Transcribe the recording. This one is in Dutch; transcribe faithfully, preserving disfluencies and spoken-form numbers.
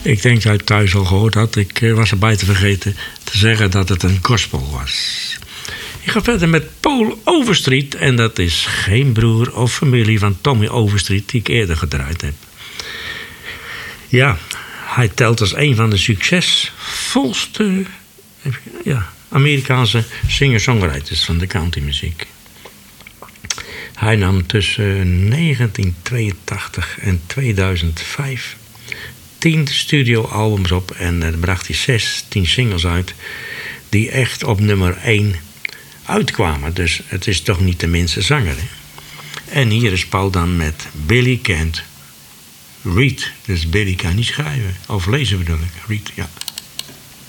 Ik denk dat hij het thuis al gehoord had. Ik uh, was erbij te vergeten te zeggen dat het een gospel was. Ik ga verder met Paul Overstreet. En dat is geen broer of familie van Tommy Overstreet die ik eerder gedraaid heb. Ja, hij telt als een van de succesvolste ja, Amerikaanse singer-songwriters van de countrymuziek. Hij nam tussen negentien tweeëntachtig en tweeduizend vijf tien studioalbums op en er bracht hij zestien singles uit die echt op nummer één uitkwamen. Dus het is toch niet de minste zanger. Hè? En hier is Paul dan met Billy Can't Read. Dus Billy kan niet schrijven. Of lezen bedoel ik. Read, ja.